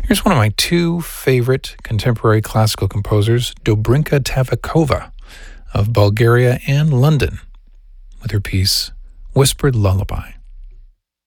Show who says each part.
Speaker 1: Here's one of my two favorite contemporary classical composers, Dobrinka Tavakova of Bulgaria and London, with her piece, Whispered Lullaby.